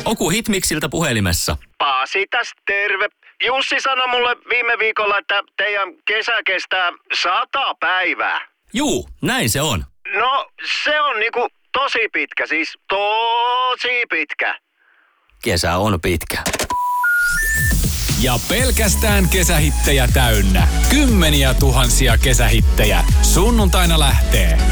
Oku Hitmixiltä puhelimessa. Pasi tästä terve. Jussi sanoi mulle viime viikolla, että teidän kesä kestää 100 päivää. Juu, näin se on. No, se on niinku tosi pitkä, siis tosi pitkä. Kesä on pitkä. Ja pelkästään kesähittejä täynnä. Kymmeniä tuhansia kesähittejä. Sunnuntaina lähtee